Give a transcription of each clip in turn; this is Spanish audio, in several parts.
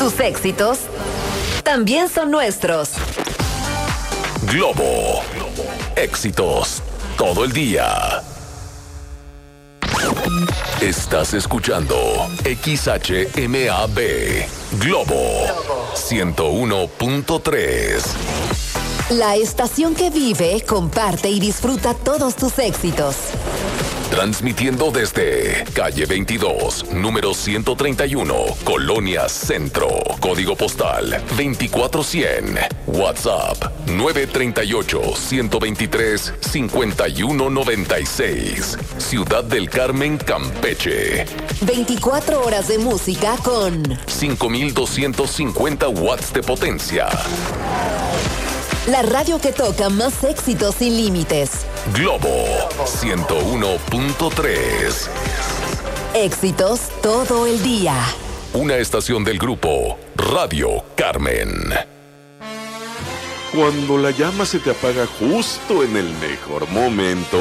Tus éxitos también son nuestros. Globo. Éxitos todo el día. Estás escuchando XHMAB Globo 101.3. La estación que vive, comparte y disfruta todos tus éxitos. Transmitiendo desde calle 22, número 131, Colonia Centro, código postal 24100, WhatsApp 938-123-5196, Ciudad del Carmen, Campeche. 24 horas de música con 5250 watts de potencia. La radio que toca más éxitos sin límites. Globo 101.3. Éxitos todo el día. Una estación del grupo Radio Carmen. Cuando la llama se te apaga justo en el mejor momento,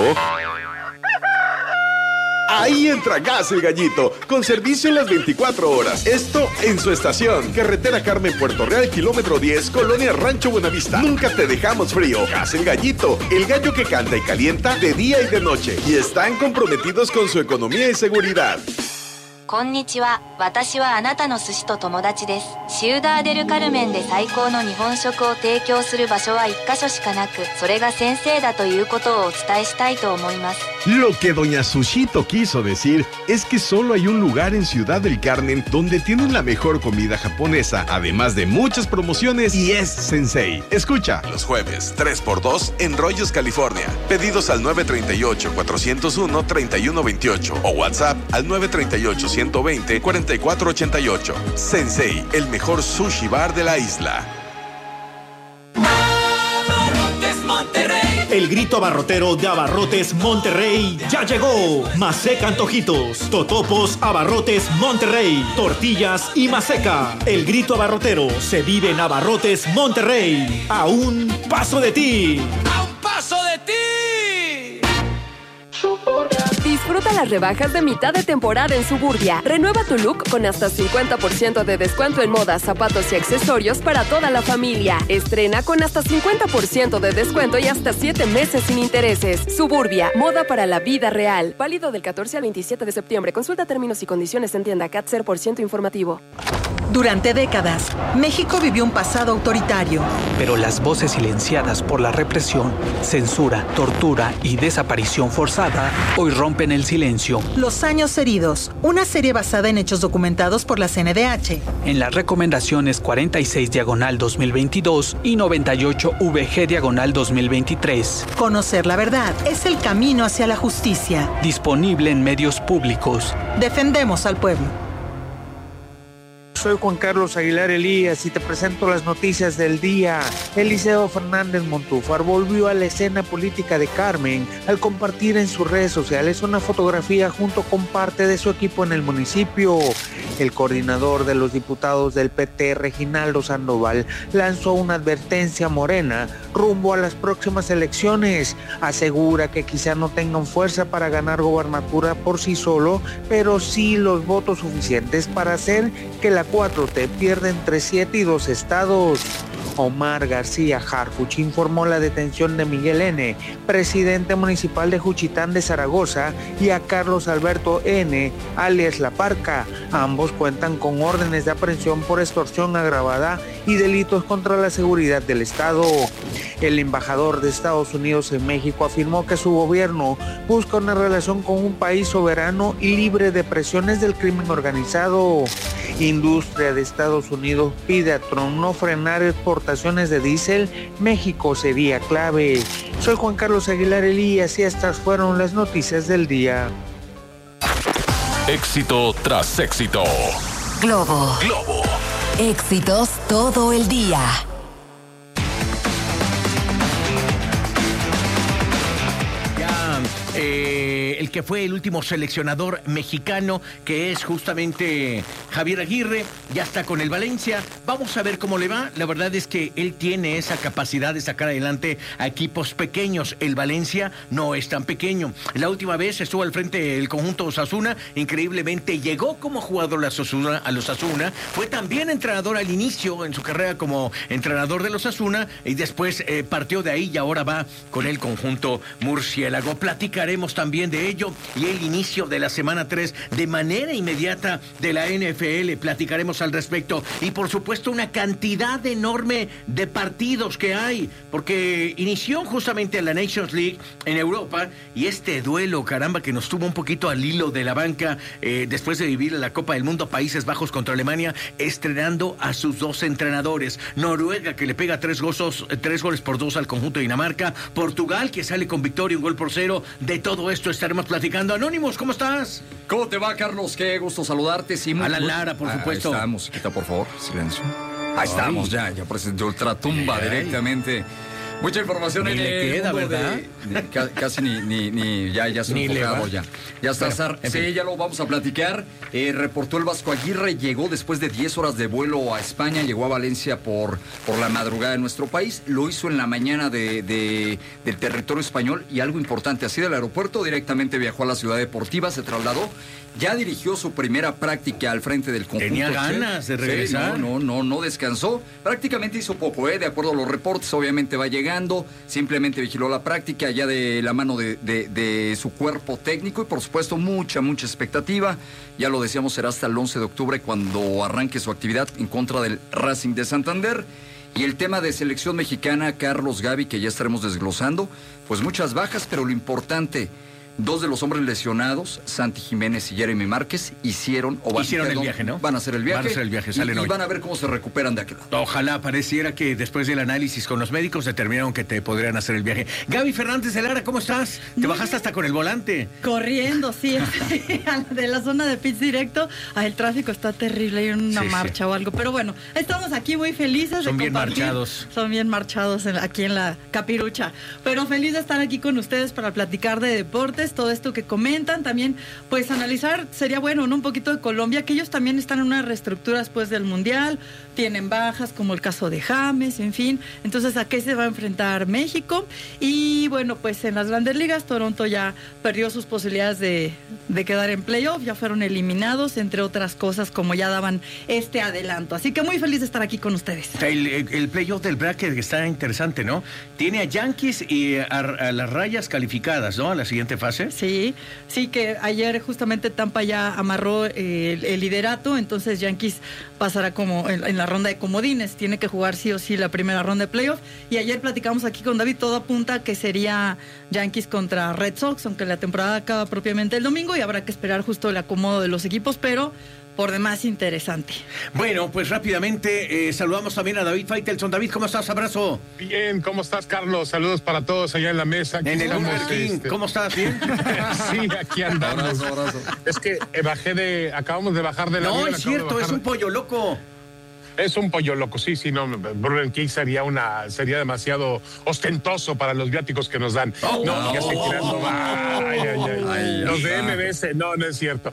ahí entra Gas El Gallito, con servicio las 24 horas. Esto en su estación. Carretera Carmen, Puerto Real, kilómetro 10, Colonia Rancho Buenavista. Nunca te dejamos frío. Gas El Gallito, el gallo que canta y calienta de día y de noche. Y están comprometidos con su economía y seguridad. こんにちは。私はあなたの寿司と友達です。シウダーデルカルメンで最高の日本食を提供する場所は1カ所しかなく、それが先生だということをお伝えしたいと思います。 Lo que doña Sushito quiso decir es que solo hay un lugar en Ciudad del Carmen donde tienen la mejor comida japonesa, además de muchas promociones, y es Sensei. Escucha. Los jueves, 3x2 en Rollos, California. Pedidos al 938-401-3128 o WhatsApp al 938-120-4488. Sensei, el mejor sushi bar de la isla. El grito abarrotero de Abarrotes Monterrey ya llegó. Maseca Antojitos, totopos Abarrotes Monterrey, tortillas y maseca. El grito abarrotero se vive en Abarrotes Monterrey. A un paso de ti. ¡A un paso de ti! Disfruta las rebajas de mitad de temporada en Suburbia. Renueva tu look con hasta 50% de descuento en moda, zapatos y accesorios para toda la familia. Estrena con hasta 50% de descuento y hasta 7 meses sin intereses. Suburbia, moda para la vida real. Válido del 14 al 27 de septiembre. Consulta términos y condiciones en tienda CAT 0% informativo. Durante décadas, México vivió un pasado autoritario. Pero las voces silenciadas por la represión, censura, tortura y desaparición forzada hoy rompen el silencio. Los años heridos, una serie basada en hechos documentados por la CNDH. En las recomendaciones 46/2022 y 98/VG/2023. Conocer la verdad es el camino hacia la justicia. Disponible en medios públicos. Defendemos al pueblo. Soy Juan Carlos Aguilar Elías y te presento las noticias del día. Eliseo Fernández Montúfar volvió a la escena política de Carmen al compartir en sus redes sociales una fotografía junto con parte de su equipo en el municipio. El coordinador de los diputados del PT, Reginaldo Sandoval, lanzó una advertencia a Morena rumbo a las próximas elecciones. Asegura que quizá no tengan fuerza para ganar gobernatura por sí solo, pero sí los votos suficientes para hacer que la 4T pierde entre 7 y 2 estados. Omar García Harfuch informó la detención de Miguel N., presidente municipal de Juchitán de Zaragoza, y a Carlos Alberto N., alias La Parca. Ambos cuentan con órdenes de aprehensión por extorsión agravada y delitos contra la seguridad del Estado. El embajador de Estados Unidos en México afirmó que su gobierno busca una relación con un país soberano y libre de presiones del crimen organizado. Industria de Estados Unidos pide a Trump no frenar exportaciones de diésel. México sería clave. Soy Juan Carlos Aguilar Elías y estas fueron las noticias del día. Éxito tras éxito. Globo. Éxitos todo el día. El el que fue el último seleccionador mexicano, que es justamente Javier Aguirre, ya está con el Valencia. Vamos a ver cómo le va. La verdad es que él tiene esa capacidad de sacar adelante a equipos pequeños. El Valencia no es tan pequeño. La última vez estuvo al frente del conjunto Osasuna, increíblemente llegó como jugador a los Osasuna, fue también entrenador al inicio en su carrera como entrenador de los Osasuna y después partió de ahí y ahora va con el conjunto murciélago. Platicaremos también de ello y el inicio de la semana 3 de manera inmediata de la NFL. Platicaremos al respecto y por supuesto una cantidad enorme de partidos que hay, porque inició justamente la Nations League en Europa y este duelo, caramba, que nos tuvo un poquito al hilo de la banca después de vivir la Copa del Mundo, Países Bajos contra Alemania, estrenando a sus dos entrenadores. Noruega, que le pega 3 goles por 2 al conjunto de Dinamarca. Portugal, que sale con victoria, 1-0. De todo esto estaremos platicando. Anónimos, ¿cómo estás? ¿Cómo te va, Carlos? Qué gusto saludarte. Sí, Alan Lara, por supuesto. Ahí estamos. Quita, por favor, silencio. Ahí estamos, ya presentó Ultratumba directamente. Mucha información en le queda, ¿verdad? Casi ni ya se enfocado ya. Ya está, Zar. Sí, ya lo vamos a platicar. Reportó el Vasco Aguirre, llegó después de 10 horas de vuelo a España, llegó a Valencia por la madrugada de nuestro país, lo hizo en la mañana del territorio español y algo importante, así del aeropuerto directamente viajó a la ciudad deportiva, se trasladó, ya dirigió su primera práctica al frente del conjunto. Tenía ganas de regresar. Sí, no descansó, prácticamente hizo poco, de acuerdo a los reportes, obviamente va llegando, simplemente vigiló la práctica ya de la mano de su cuerpo técnico y por supuesto mucha expectativa. Ya lo decíamos, será hasta el 11 de octubre cuando arranque su actividad en contra del Racing de Santander. Y el tema de selección mexicana, Carlos, Gaby, que ya estaremos desglosando, pues muchas bajas, pero lo importante, 2 de los hombres lesionados, Santi Jiménez y Jeremy Márquez, hicieron el viaje, ¿no? Van a hacer el viaje. Salen hoy. Y van a ver cómo se recuperan de aquel lado. Ojalá pareciera que después del análisis con los médicos determinaron que te podrían hacer el viaje. Gaby Fernández de Lara, ¿cómo estás? Te bajaste hasta con el volante. Corriendo, sí, de la zona de pits directo. El tráfico está terrible, hay una marcha o algo. Pero bueno, estamos aquí muy felices. Son bien marchados. Son bien marchados aquí en la Capirucha. Pero feliz de estar aquí con ustedes para platicar de deportes. Todo esto que comentan, también pues analizar, sería bueno, ¿no? Un poquito de Colombia, que ellos también están en una reestructura después del Mundial, tienen bajas como el caso de James, en fin, entonces ¿a qué se va a enfrentar México? Y bueno, pues en las grandes ligas, Toronto ya perdió sus posibilidades de quedar en playoff, ya fueron eliminados, entre otras cosas, como ya daban este adelanto, así que muy feliz de estar aquí con ustedes. El playoff del bracket está interesante, ¿no? Tiene a Yankees y a las Rayas calificadas, ¿no? A la siguiente fase. Sí, que ayer justamente Tampa ya amarró el liderato, entonces Yankees pasará como en la ronda de comodines, tiene que jugar sí o sí la primera ronda de playoff, y ayer platicamos aquí con David, todo apunta que sería Yankees contra Red Sox, aunque la temporada acaba propiamente el domingo y habrá que esperar justo el acomodo de los equipos, pero por demás interesante. Bueno, pues rápidamente saludamos también a David Faitelson. David, ¿cómo estás? Abrazo. Bien, ¿cómo estás, Carlos? Saludos para todos allá en la mesa. Aquí en el Burger King, ¿cómo estás? ¿Bien? Sí, aquí andamos. Abrazo. Es que acabamos de bajar de la No, es cierto, es un pollo loco. Es un pollo loco, sí, no, Burger King sería demasiado ostentoso para los viáticos que nos dan. Ya estoy tirando. Los de MBS, no es cierto.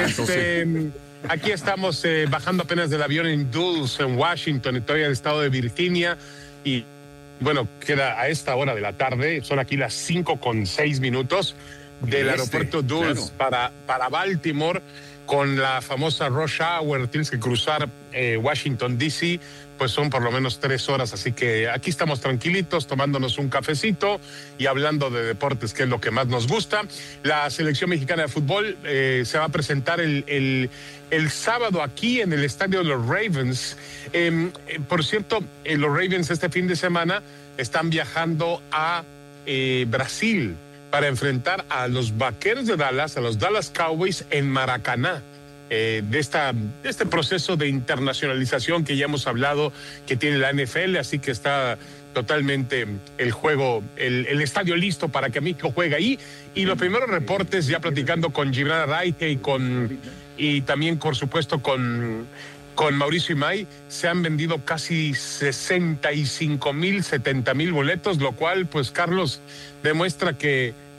Aquí estamos bajando apenas del avión en Dulce, en Washington, estoy en el estado de Virginia, y bueno, queda a esta hora de la tarde, son aquí las 5:06 del aeropuerto Dulce, claro, para Baltimore, con la famosa rush hour, tienes que cruzar Washington, D.C., pues son por lo menos 3 horas, así que aquí estamos tranquilitos, tomándonos un cafecito y hablando de deportes, que es lo que más nos gusta. La selección mexicana de fútbol se va a presentar el sábado aquí en el estadio de los Ravens. Por cierto, los Ravens este fin de semana están viajando a Brasil para enfrentar a los Vaqueros de Dallas, a los Dallas Cowboys en Maracaná. De este proceso de internacionalización que ya hemos hablado que tiene la NFL, así que está totalmente el juego, el estadio listo para que México juegue ahí. Y los primeros reportes, ya platicando con Gibran Arraige y también, por supuesto, con Mauricio Imay, se han vendido casi 65,000, 70,000 boletos, lo cual, pues, Carlos, demuestra que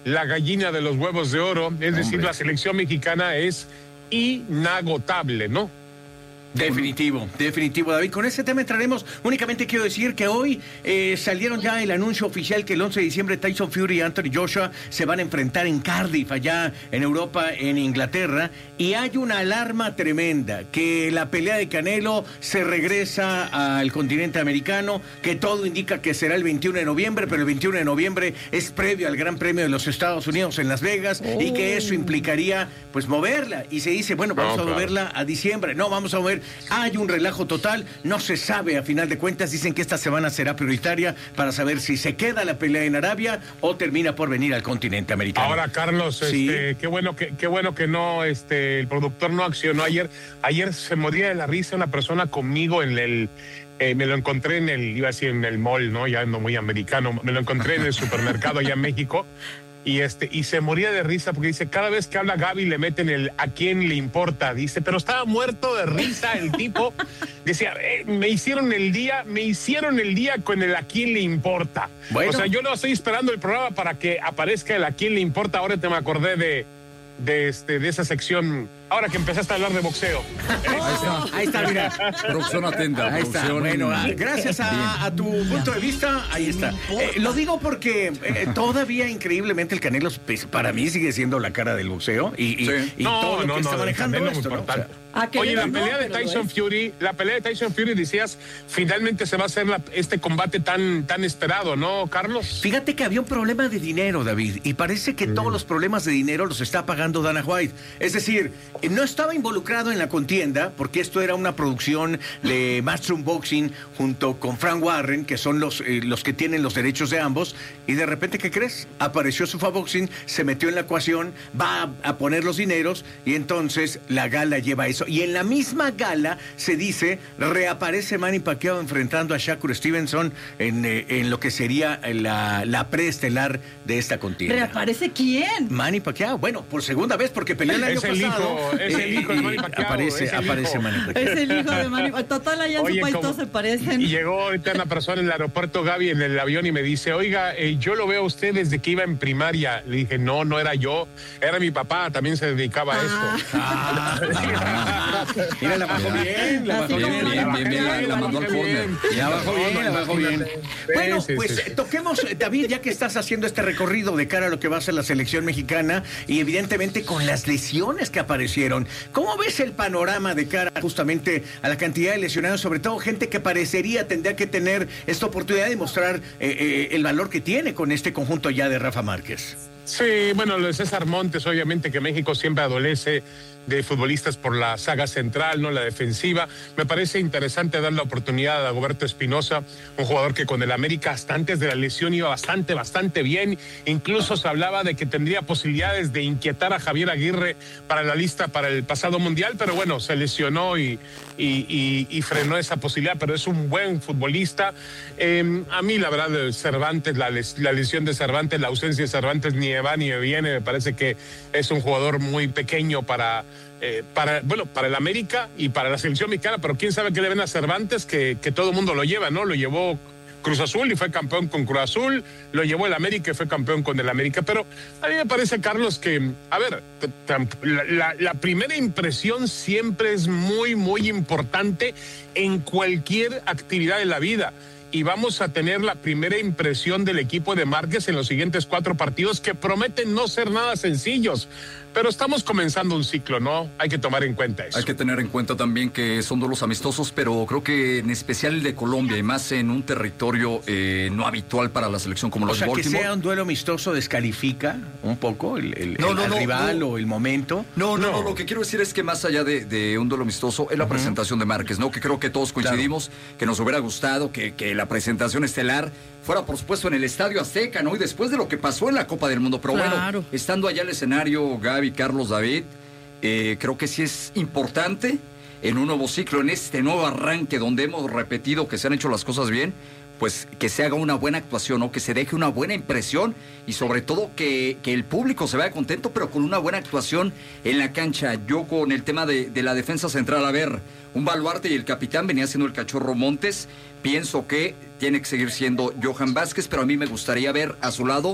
la gallina de los huevos de oro, es decir, la selección mexicana es inagotable, ¿no? Definitivo, David. Con ese tema entraremos. Únicamente quiero decir que hoy salieron ya el anuncio oficial que el 11 de diciembre Tyson Fury y Anthony Joshua se van a enfrentar en Cardiff, allá en Europa, en Inglaterra, y hay una alarma tremenda, que la pelea de Canelo se regresa al continente americano, que todo indica que será el 21 de noviembre, pero el 21 de noviembre es previo al Gran Premio de los Estados Unidos en Las Vegas, y que eso implicaría, pues, moverla, y se dice, bueno, vamos a moverla a diciembre, no, vamos a mover. Hay un relajo total, no se sabe a final de cuentas, dicen que esta semana será prioritaria para saber si se queda la pelea en Arabia o termina por venir al continente americano. Ahora, Carlos, ¿sí? qué bueno que no, el productor no accionó ayer. Ayer se moría de la risa una persona conmigo en el... me lo encontré en el mall, ¿no? Ya ando muy americano. Me lo encontré en el supermercado allá en México. Y se moría de risa porque dice, cada vez que habla Gaby le meten el ¿a quién le importa? Dice, pero estaba muerto de risa el tipo. Decía, me hicieron el día con el ¿a quién le importa? Bueno. O sea, yo no estoy esperando el programa para que aparezca el ¿a quién le importa? Ahora te me acordé de esa sección, ahora que empezaste a hablar de boxeo. Ahí está, mira. Producción atenta. Ahí está. Bueno, gracias a tu punto de vista, ahí está. Lo digo porque todavía increíblemente el Canelo para mí sigue siendo la cara del boxeo y todo lo que está manejando esto, ¿no? Oye, la pelea de Tyson Fury, decías, finalmente se va a hacer este combate tan esperado, ¿no, Carlos? Fíjate que había un problema de dinero, David, y parece que todos los problemas de dinero los está pagando Dana White. Es decir, no estaba involucrado en la contienda, porque esto era una producción de Matchroom Boxing junto con Frank Warren, que son los que tienen los derechos de ambos, y de repente, ¿qué crees? Apareció Sufa Boxing, se metió en la ecuación, va a poner los dineros, y entonces la gala lleva eso. Y en la misma gala se dice, reaparece Manny Pacquiao enfrentando a Shakur Stevenson en lo que sería la preestelar de esta contienda. ¿Reaparece quién? Manny Pacquiao. Bueno, por segunda vez, porque peleó el año pasado. Es el hijo de Manny Pacquiao. Aparece Manny Pacquiao. Es el hijo de Manny Pacquiao. Total, allá en su país todos se parecen. Y llegó ahorita una persona en el aeropuerto, Gaby, en el avión, y me dice, oiga, yo lo veo a usted desde que iba en primaria. Le dije, no era yo, era mi papá, también se dedicaba a esto. Mira, la bajó bien, la bajó bien. Bueno, pues toquemos, David, ya que estás haciendo este recorrido de cara a lo que va a ser la selección mexicana y evidentemente con las lesiones que aparecieron. ¿Cómo ves el panorama de cara justamente a la cantidad de lesionados, sobre todo gente que tendría que tener esta oportunidad de mostrar el valor que tiene con este conjunto ya de Rafa Márquez? Sí, bueno, lo de César Montes, obviamente que México siempre adolece de futbolistas por la saga central, ¿no? La defensiva. Me parece interesante dar la oportunidad a Dagoberto Espinosa, un jugador que con el América hasta antes de la lesión iba bastante bien. Incluso se hablaba de que tendría posibilidades de inquietar a Javier Aguirre para la lista para el pasado mundial, pero bueno, se lesionó y frenó esa posibilidad, pero es un buen futbolista. A mí, la verdad, Cervantes, la lesión de Cervantes, la ausencia de Cervantes ni me va ni me viene. Me parece que es un jugador muy pequeño para el América y para la selección mexicana, pero quién sabe qué le ven a Cervantes, que todo el mundo lo lleva, ¿no? Lo llevó Cruz Azul y fue campeón con Cruz Azul, lo llevó el América y fue campeón con el América, pero a mí me parece, Carlos, que, a ver, la primera impresión siempre es muy importante en cualquier actividad de la vida. Y vamos a tener la primera impresión del equipo de Márquez en los siguientes 4 partidos que prometen no ser nada sencillos. Pero estamos comenzando un ciclo, ¿no? Hay que tomar en cuenta eso. Hay que tener en cuenta también que son duelos amistosos, pero creo que en especial el de Colombia, y más en un territorio no habitual para la selección como los Baltimore. O sea, que sea un duelo amistoso descalifica un poco el rival o el momento. No, lo que quiero decir es que más allá de un duelo amistoso, es la presentación de Márquez, ¿no? Que creo que todos coincidimos, que nos hubiera gustado que la presentación estelar fuera, por supuesto, en el Estadio Azteca, ¿no? Y después de lo que pasó en la Copa del Mundo. Pero bueno, estando allá el escenario, Gaby, Carlos, David, creo que sí es importante en un nuevo ciclo, en este nuevo arranque donde hemos repetido que se han hecho las cosas bien, pues que se haga una buena actuación, ¿no? Que se deje una buena impresión y sobre todo que el público se vaya contento, pero con una buena actuación en la cancha. Yo con el tema de la defensa central, a ver, un baluarte y el capitán venía siendo el Cachorro Montes. Pienso que tiene que seguir siendo Johan Vázquez, pero a mí me gustaría ver a su lado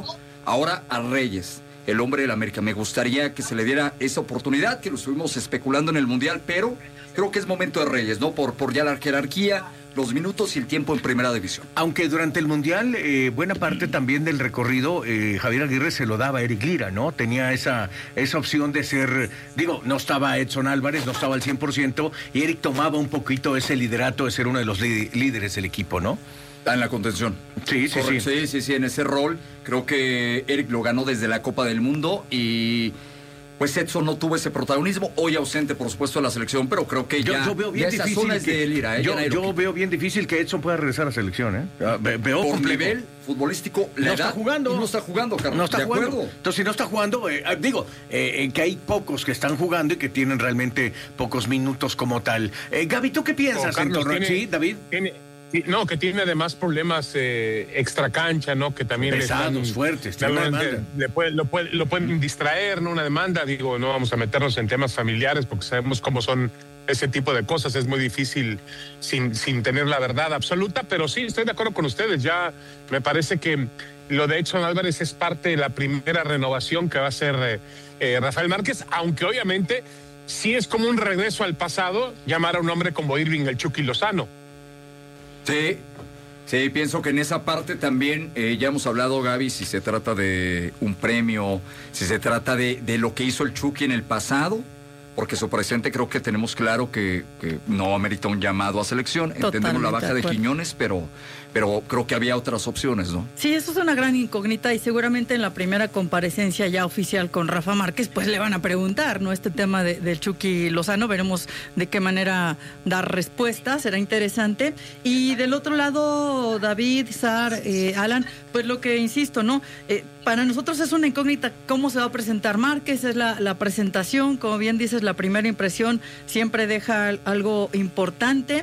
Ahora a Reyes, el hombre del América. Me gustaría que se le diera esa oportunidad, que lo estuvimos especulando en el Mundial, pero creo que es momento de Reyes, ¿no? Por ya la jerarquía, los minutos y el tiempo en primera división. Aunque durante el Mundial, buena parte también del recorrido, Javier Aguirre se lo daba a Eric Lira, ¿no? Tenía esa opción de ser, no estaba Edson Álvarez, no estaba al 100%, y Eric tomaba un poquito ese liderato de ser uno de los líderes del equipo, ¿no? En la contención. Sí, en ese rol. Creo que Eric lo ganó desde la Copa del Mundo y pues Edson no tuvo ese protagonismo, hoy ausente por supuesto de la selección, pero creo que yo veo bien esa difícil zona es de Lira. Yo veo bien difícil que Edson pueda regresar a la selección. Veo por nivel futbolístico, la no edad, está jugando. No está jugando, Carlos. No está ¿De jugando. acuerdo? Entonces, si no está jugando, que hay pocos que están jugando y que tienen realmente pocos minutos como tal. Gaby, ¿tú qué piensas en torno? Sí, David. No, que tiene además problemas extracancha, ¿no? Que también pesados, fuertes. Lo pueden distraer, ¿no? Una demanda, no vamos a meternos en temas familiares porque sabemos cómo son ese tipo de cosas. Es muy difícil sin tener la verdad absoluta, pero sí, estoy de acuerdo con ustedes. Ya me parece que lo de Edson Álvarez es parte de la primera renovación que va a hacer Rafael Márquez, aunque obviamente sí es como un regreso al pasado llamar a un hombre como Irving el Chucky Lozano. Sí, pienso que en esa parte también ya hemos hablado, Gaby, si se trata de un premio, si se trata de lo que hizo el Chucky en el pasado, porque su presente creo que tenemos claro que no amerita un llamado a selección. Entendemos la baja de Quiñones, pero creo que había otras opciones, ¿no? Sí, eso es una gran incógnita y seguramente en la primera comparecencia ya oficial con Rafa Márquez, pues le van a preguntar, ¿no? Este tema del Chucky Lozano, veremos de qué manera dar respuesta, será interesante. Y del otro lado, David, Sar, Alan, pues lo que insisto, ¿no? Para nosotros es una incógnita cómo se va a presentar Márquez, es la presentación, como bien dices, la primera impresión siempre deja algo importante,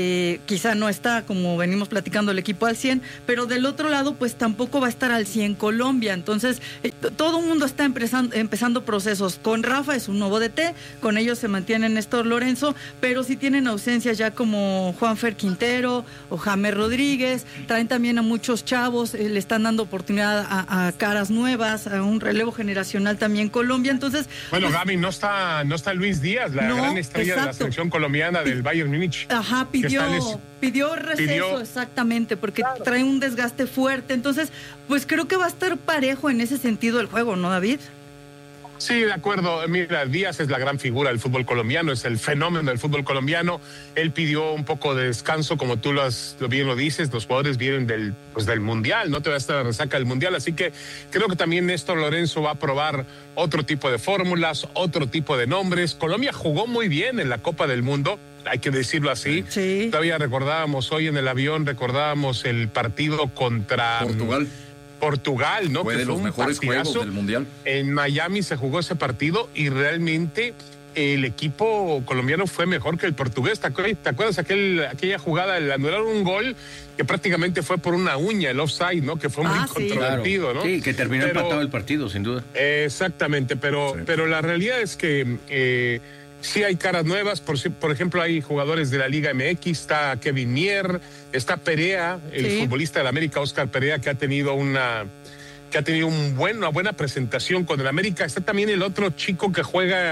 quizá no está, como venimos platicando, el equipo al 100, pero del otro lado pues tampoco va a estar al 100 Colombia, entonces todo el mundo está empezando procesos. Con Rafa es un nuevo DT, con ellos se mantiene Néstor Lorenzo, pero sí tienen ausencias ya como Juanfer Quintero o James Rodríguez, traen también a muchos chavos, le están dando oportunidad a caras nuevas, a un relevo generacional también Colombia, entonces... Bueno, pues, Gaby, no está Luis Díaz, la gran estrella de la selección colombiana del Bayern Múnich. Ajá, pidió receso, exactamente, porque trae un desgaste fuerte. Entonces, pues creo que va a estar parejo en ese sentido el juego, ¿no, David? Sí, de acuerdo. Mira, Díaz es la gran figura del fútbol colombiano, es el fenómeno del fútbol colombiano. Él pidió un poco de descanso, como tú bien lo dices, los jugadores vienen del Mundial, no te va a estar resaca del Mundial, así que creo que también Néstor Lorenzo va a probar otro tipo de fórmulas, otro tipo de nombres. Colombia jugó muy bien en la Copa del Mundo, hay que decirlo así. Sí. Todavía recordábamos, hoy en el avión recordábamos el partido contra Portugal, ¿no? Fue que de los mejores juegos del Mundial. En Miami se jugó ese partido y realmente el equipo colombiano fue mejor que el portugués. ¿Te acuerdas aquella jugada? Le anularon un gol que prácticamente fue por una uña, el offside, ¿no? Que fue muy controvertido, claro. ¿no? Sí, que terminó empatado el partido, sin duda. Exactamente, pero la realidad es que sí hay caras nuevas. Por ejemplo, hay jugadores de la Liga MX, está Kevin Mier, está Perea, el futbolista del América, Oscar Perea, que ha tenido una buena presentación con el América. Está también el otro chico que juega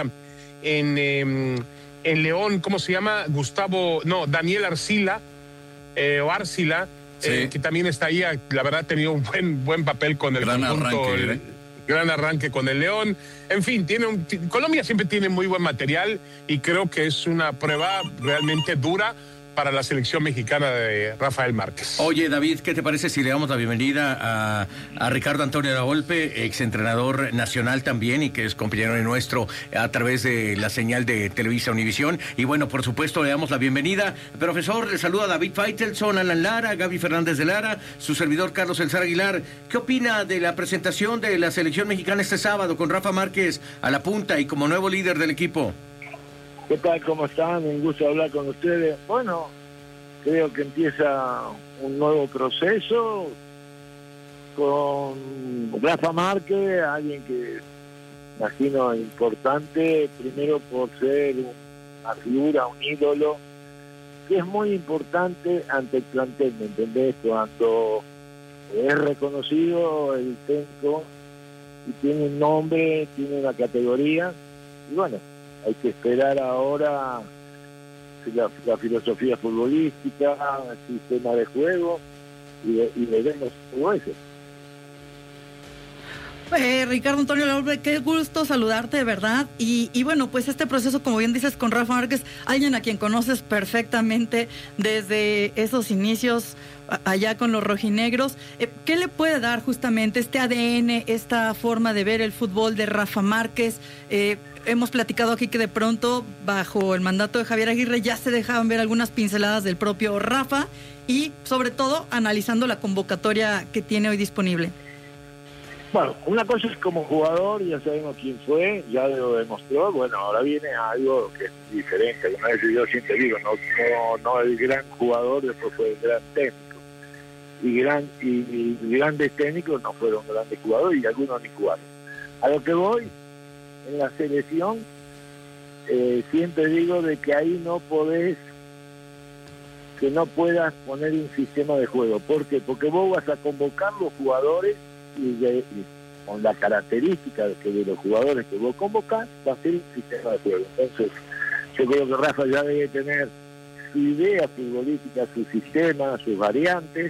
en León, ¿cómo se llama? Daniel Arcila, o Arcila, que también está ahí. La verdad ha tenido un buen papel con el gran arranque con el León. En fin, Colombia siempre tiene muy buen material y creo que es una prueba realmente dura para la selección mexicana de Rafael Márquez. Oye, David, ¿qué te parece si le damos la bienvenida a Ricardo Antonio La Volpe, exentrenador nacional también y que es compañero nuestro a través de la señal de Televisa Univisión? Y bueno, por supuesto, le damos la bienvenida. Profesor, le saluda David Faitelson, Alan Lara, Gaby Fernández de Lara, su servidor Carlos El Zar Aguilar. ¿Qué opina de la presentación de la selección mexicana este sábado con Rafa Márquez a la punta y como nuevo líder del equipo? ¿Qué tal? ¿Cómo están? Un gusto hablar con ustedes. Bueno, creo que empieza un nuevo proceso con Rafa Márquez, alguien que imagino importante, primero por ser una figura, un ídolo, que es muy importante ante el plantel, ¿me entendés? Cuando es reconocido el técnico y tiene un nombre, tiene una categoría, y bueno, hay que esperar ahora la filosofía futbolística, el sistema de juego, y veremos todo eso. Ricardo Antonio Lavolpe, qué gusto saludarte, de verdad. Y bueno, pues este proceso, como bien dices, con Rafa Márquez, alguien a quien conoces perfectamente desde esos inicios allá con los rojinegros, ¿qué le puede dar justamente este ADN, esta forma de ver el fútbol de Rafa Márquez? Hemos platicado aquí que de pronto, bajo el mandato de Javier Aguirre, ya se dejaban ver algunas pinceladas del propio Rafa y, sobre todo, analizando la convocatoria que tiene hoy disponible. Bueno, una cosa es como jugador, ya sabemos quién fue, ya lo demostró. Bueno, ahora viene algo que es diferente. Una vez yo siempre digo, no el gran jugador, después fue el gran técnico. Y grandes técnicos no fueron grandes jugadores y algunos ni jugaron. A lo que voy, en la selección, siempre digo de que ahí no puedas poner un sistema de juego. ¿Por qué? Porque vos vas a convocar los jugadores y con la característica de los jugadores que vos convocás, va a ser un sistema de juego. Entonces, yo creo que Rafa ya debe tener su idea futbolística, su sistema, sus variantes,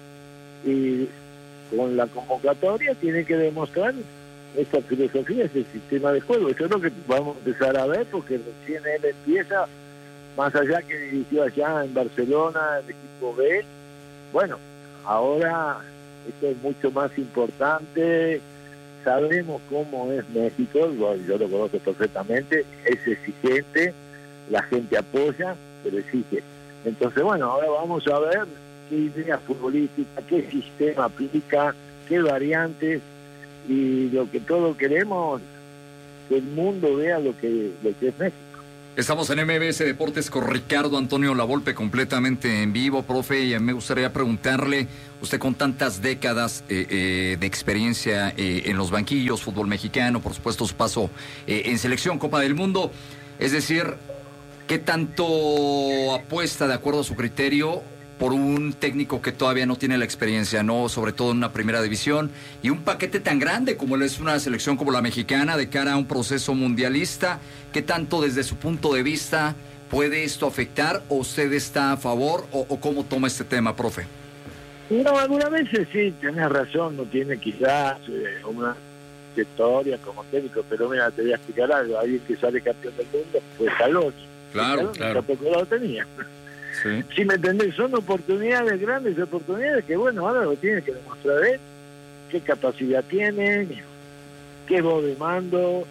y con la convocatoria tiene que demostrar esta filosofía, ese sistema de juego. Eso es lo que vamos a empezar a ver, porque recién él empieza, más allá que dirigió allá en Barcelona, el equipo B. Bueno, ahora esto es mucho más importante. Sabemos cómo es México, bueno, yo lo conozco perfectamente, es exigente, la gente apoya, pero exige. Entonces, bueno, ahora vamos a ver qué idea futbolística, qué sistema aplica, qué variantes, y lo que todos queremos, que el mundo vea lo que es México. Estamos en MBS Deportes con Ricardo Antonio Lavolpe, completamente en vivo, profe, y me gustaría preguntarle, usted con tantas décadas de experiencia en los banquillos, fútbol mexicano, por supuesto su paso en selección, Copa del Mundo, es decir, ¿qué tanto apuesta, de acuerdo a su criterio, por un técnico que todavía no tiene la experiencia, no, sobre todo en una primera división, y un paquete tan grande como es una selección como la mexicana de cara a un proceso mundialista? ¿Qué tanto desde su punto de vista puede esto afectar, o usted está a favor, o cómo toma este tema, profe? No, algunas veces sí, tenés razón, no tiene quizás una historia como técnico, pero mira, te voy a explicar algo. Alguien que sale campeón del mundo fue Scaloni. Claro. Tampoco lo tenía. Sí. Si me entendés, son oportunidades, grandes oportunidades, que bueno, ahora lo tiene que demostrar él, qué capacidad tiene, qué voz de mando,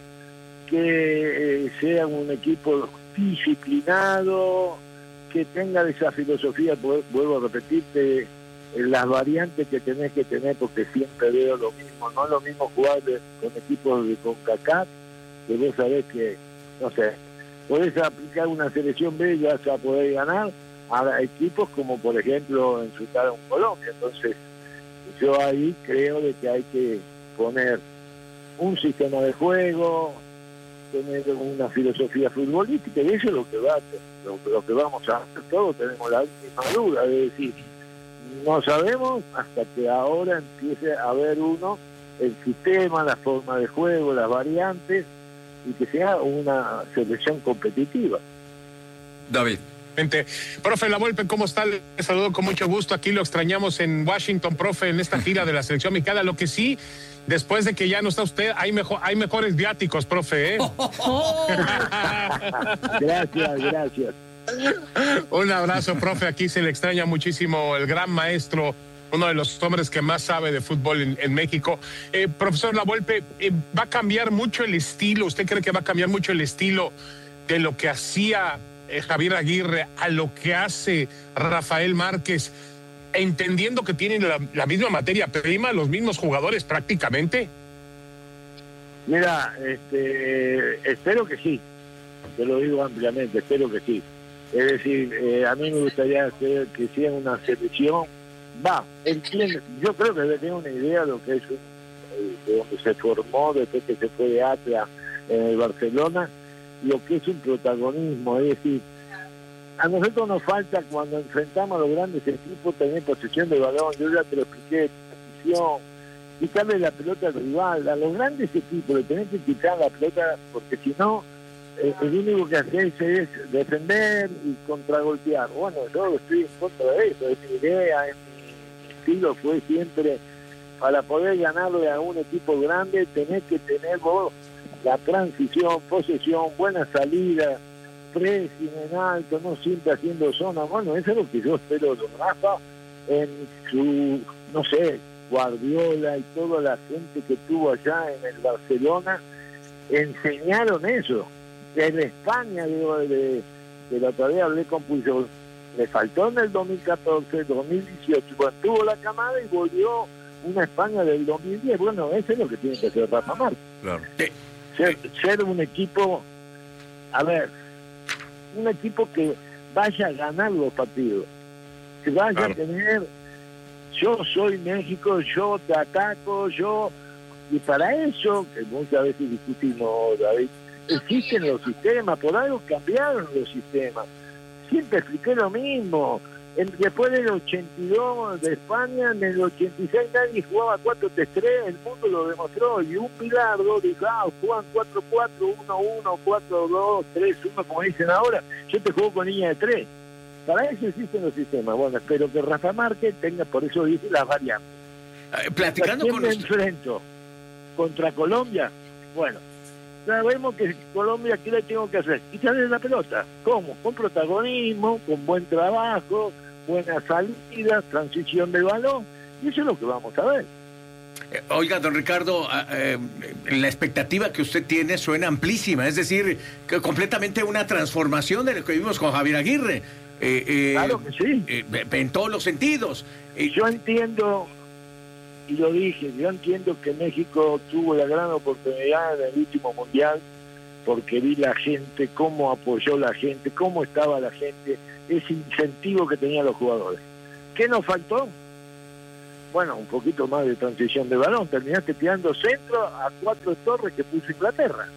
que sea un equipo disciplinado, que tenga esa filosofía, vuelvo a repetirte, las variantes que tenés que tener, porque siempre veo lo mismo, no es lo mismo jugar con equipos de CONCACAF, que vos sabés que, no sé, podés aplicar una selección B y ya vas a poder ganar a equipos como por ejemplo enfrentar a un Colombia. Entonces yo ahí creo de que hay que poner un sistema de juego, tener una filosofía futbolística, y eso es lo que lo que vamos a hacer. Todos tenemos la misma duda, es decir, no sabemos hasta que ahora empiece a ver uno el sistema, la forma de juego, las variantes, y que sea una selección competitiva. David. Profe Lavolpe, ¿cómo está? Le saludo con mucho gusto. Aquí lo extrañamos en Washington, profe, en esta gira de la selección mexicana. Lo que sí, después de que ya no está usted, hay mejores viáticos, profe, ¿eh? Gracias. Un abrazo, profe. Aquí se le extraña muchísimo el gran maestro, uno de los hombres que más sabe de fútbol en México. Profesor Lavolpe, ¿va a cambiar mucho el estilo? ¿Usted cree que va a cambiar mucho el estilo de lo que hacía Javier Aguirre a lo que hace Rafael Márquez, entendiendo que tienen la misma materia prima, los mismos jugadores prácticamente? Mira, espero que sí, te lo digo ampliamente, espero que sí. Es decir, a mí me gustaría que sea una selección, yo creo que debe tener una idea de lo que es de donde se formó después que se fue de Atlas en el Barcelona, lo que es un protagonismo. Es decir, a nosotros nos falta, cuando enfrentamos a los grandes equipos, tener posesión de balón. Yo ya te lo expliqué, posición, quitarle la pelota al rival. A los grandes equipos le tenés que quitar la pelota, porque si no, el único que haces es defender y contragolpear. Bueno, yo estoy en contra de eso, es mi idea, mi estilo fue siempre, para poder ganarle a un equipo grande, tenés que tener vos la transición, posesión, buena salida, pressing en alto, no siempre haciendo zona. Bueno, eso es lo que yo espero de Rafa en su, no sé, Guardiola y toda la gente que tuvo allá en el Barcelona, enseñaron eso. En España, digo, de la otra vez hablé con Puyol, le faltó en el 2014, 2018, cuando tuvo la camada y volvió una España del 2010. Bueno, eso es lo que tiene que hacer Rafa Márquez. Claro. Ser un equipo, a ver, un equipo que vaya a ganar los partidos, que vaya a tener, yo soy México, yo te ataco, y para eso, que muchas veces discutimos, David, existen los sistemas, por algo cambiaron los sistemas. Siempre expliqué lo mismo. Después del 82 de España, en el 86 nadie jugaba 4-3-3, el mundo lo demostró, y un Bilardo dijo, juegan 4-4, 1-1, 4-2, 3-1, como dicen ahora, yo te juego con línea de 3. Para eso existen los sistemas. Bueno, espero que Rafa Márquez tenga, por eso dice, las variantes. Platicando con me enfrento contra Colombia, bueno, sabemos que Colombia, ¿qué le tengo que hacer? Quitarle la pelota. ¿Cómo? Con protagonismo, con buen trabajo, buena salida, transición del balón, y eso es lo que vamos a ver. Oiga, don Ricardo, la expectativa que usted tiene suena amplísima, es decir, que completamente una transformación de lo que vimos con Javier Aguirre. Claro que sí. En todos los sentidos. Yo entiendo, y lo dije, yo entiendo que México tuvo la gran oportunidad en el último mundial, porque vi la gente, cómo apoyó la gente, cómo estaba la gente, ese incentivo que tenían los jugadores. ¿Qué nos faltó? Bueno, un poquito más de transición de balón. Terminaste tirando centro a 4 torres que puso Inglaterra.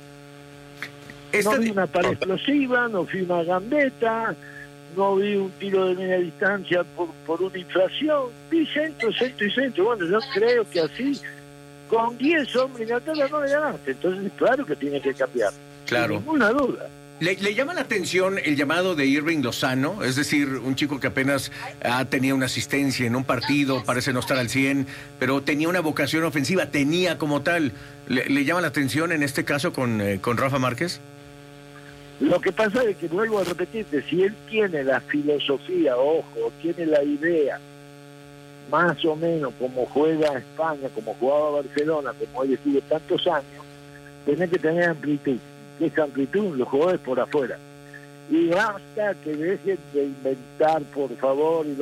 No vi una pared explosiva, no vi una gambeta, no vi un tiro de media distancia por una inflación. Vi centro. Bueno, yo creo que así, con 10 hombres Inglaterra no le ganaste. Entonces, claro que tiene que cambiar. Claro. Sin ninguna duda. ¿Le llama la atención el llamado de Irving Lozano? Es decir, un chico que apenas tenía una asistencia en un partido, parece no estar al 100, pero tenía una vocación ofensiva, tenía como tal. ¿Le llama la atención en este caso con Rafa Márquez? Lo que pasa es que, vuelvo a repetirte, si él tiene la filosofía, ojo, tiene la idea, más o menos como juega España, como jugaba Barcelona, como él estuvo tantos años, tiene que tener amplitud. ¿Qué es amplitud? Los jugadores por afuera. Y basta que dejen de inventar, por favor, y